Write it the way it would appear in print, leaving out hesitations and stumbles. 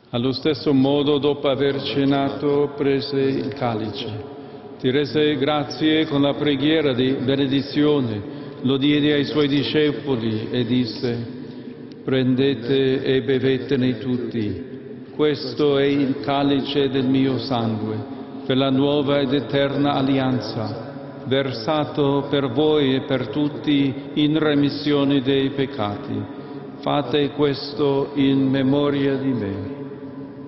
Allo stesso modo, dopo aver cenato, prese il calice. Ti rese grazie con la preghiera di benedizione, lo diede ai suoi discepoli e disse: prendete e bevetene tutti, questo è il calice del mio sangue, per la nuova ed eterna alleanza, versato per voi e per tutti in remissione dei peccati. Fate questo in memoria di me.